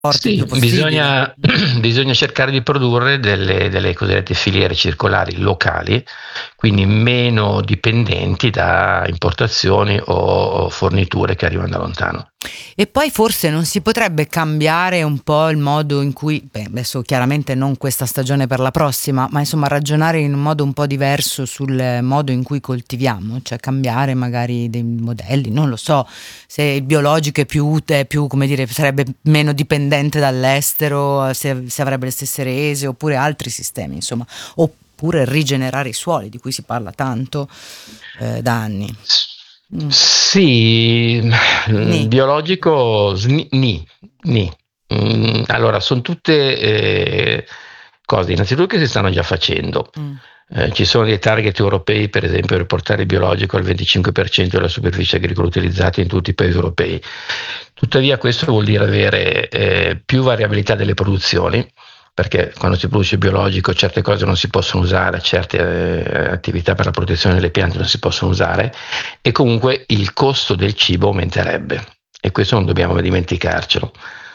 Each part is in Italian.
porti il Sì, più possibile. bisogna cercare di produrre delle cosiddette filiere circolari locali, quindi meno dipendenti da importazioni o forniture che arrivano da lontano. E poi forse non si potrebbe cambiare un po' il modo in cui, beh, adesso chiaramente non questa stagione per la prossima, ma insomma ragionare in un modo un po' diverso sul modo in cui coltiviamo, cioè cambiare magari dei modelli, non lo so, se il biologico è più utile, più, come dire, sarebbe meno dipendente dall'estero, se avrebbe le stesse rese, oppure altri sistemi, insomma, oppure rigenerare i suoli, di cui si parla tanto da anni. Mm. Sì, Ni. biologico, ni. Allora, sono tutte cose innanzitutto che si stanno già facendo. Mm. Ci sono dei target europei, per esempio, per portare il biologico al 25% della superficie agricola utilizzata in tutti i paesi europei. Tuttavia, questo vuol dire avere più variabilità delle produzioni, perché quando si produce biologico certe cose non si possono usare, certe attività per la protezione delle piante non si possono usare, e comunque il costo del cibo aumenterebbe, e questo non dobbiamo dimenticarcelo.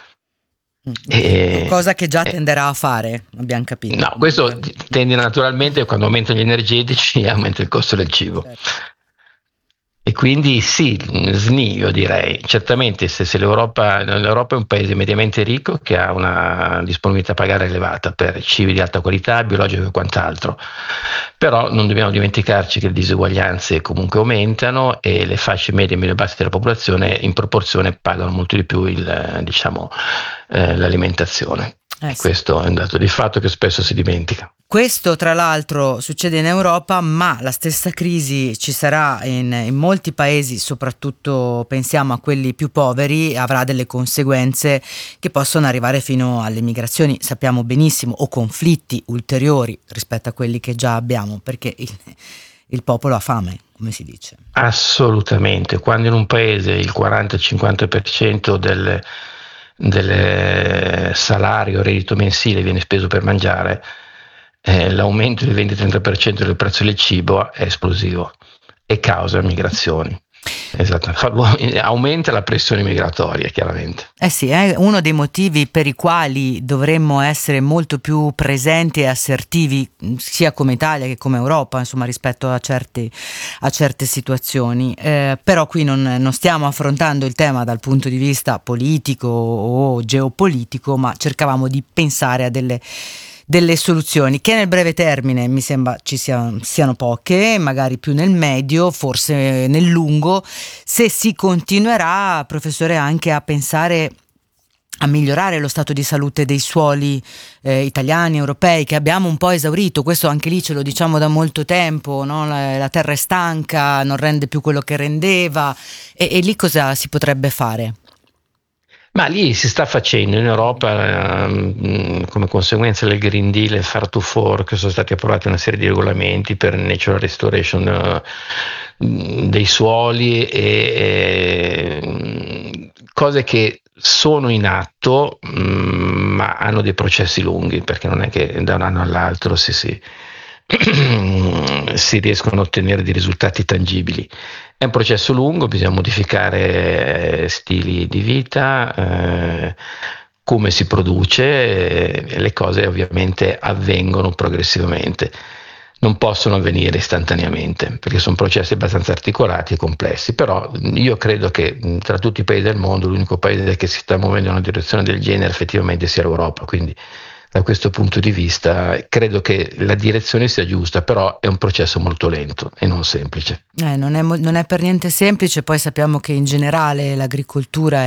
E, Cosa che già e- tenderà a fare, abbiamo capito no, comunque. questo tende naturalmente quando aumentano gli energetici e aumenta il costo del cibo. Certo. E quindi sì, SNI io direi, certamente se l'Europa è un paese mediamente ricco che ha una disponibilità a pagare elevata per cibi di alta qualità, biologico e quant'altro, però non dobbiamo dimenticarci che le diseguaglianze comunque aumentano e le fasce medie e medio-basse della popolazione in proporzione pagano molto di più diciamo, l'alimentazione. E Sì. questo è un dato di fatto che spesso si dimentica. Questo tra l'altro succede in Europa, ma la stessa crisi ci sarà in molti paesi, soprattutto pensiamo a quelli più poveri, avrà delle conseguenze che possono arrivare fino alle migrazioni, sappiamo benissimo, o conflitti ulteriori rispetto a quelli che già abbiamo, perché il popolo ha fame, come si dice. Assolutamente, quando in un paese il 40-50% del salario o reddito mensile viene speso per mangiare, l'aumento del 20-30% del prezzo del cibo è esplosivo e causa migrazioni. Esatto, aumenta la pressione migratoria, chiaramente. Eh sì, è uno dei motivi per i quali dovremmo essere molto più presenti e assertivi, sia come Italia che come Europa, insomma, rispetto a certe situazioni. Però qui non stiamo affrontando il tema dal punto di vista politico o geopolitico, ma cercavamo di pensare a delle soluzioni che nel breve termine mi sembra siano poche, magari più nel medio, forse nel lungo, se si continuerà, professore, anche a pensare a migliorare lo stato di salute dei suoli italiani, europei, che abbiamo un po' esaurito. Questo anche lì ce lo diciamo da molto tempo, no? La terra è stanca, non rende più quello che rendeva, e lì cosa si potrebbe fare? Ma lì si sta facendo in Europa, come conseguenza del Green Deal e Far to Fork, sono stati approvati una serie di regolamenti per natural restoration dei suoli e cose che sono in atto, ma hanno dei processi lunghi, perché non è che da un anno all'altro si riescono a ottenere dei risultati tangibili. È un processo lungo, bisogna modificare stili di vita, come si produce, e le cose ovviamente avvengono progressivamente. Non possono avvenire istantaneamente, perché sono processi abbastanza articolati e complessi, però io credo che tra tutti i paesi del mondo l'unico paese che si sta muovendo in una direzione del genere effettivamente sia l'Europa, quindi da questo punto di vista credo che la direzione sia giusta, però è un processo molto lento e non semplice. Non è per niente semplice, poi sappiamo che in generale l'agricoltura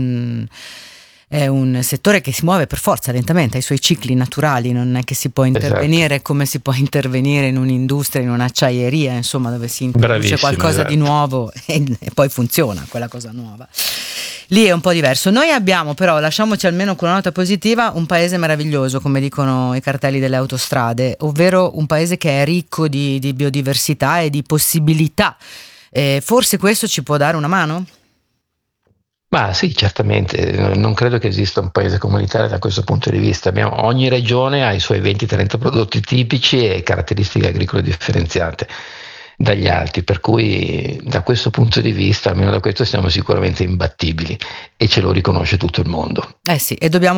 è un settore che si muove per forza lentamente, ha i suoi cicli naturali, non è che si può Esatto, intervenire come si può intervenire in un'industria, in un'acciaieria, insomma, dove si introduce bravissimo, qualcosa di esatto. nuovo e poi funziona quella cosa nuova. Lì è un po' diverso. Noi abbiamo però, lasciamoci almeno con una nota positiva, un paese meraviglioso, come dicono i cartelli delle autostrade, ovvero un paese che è ricco di biodiversità e di possibilità. Forse questo ci può dare una mano? Ma sì, certamente, non credo che esista un paese come l'Italia da questo punto di vista. Ogni regione ha i suoi 20-30 prodotti tipici e caratteristiche agricole differenziate. dagli altri, per cui da questo punto di vista, almeno da questo, siamo sicuramente imbattibili e ce lo riconosce tutto il mondo. Eh sì, e dobbiamo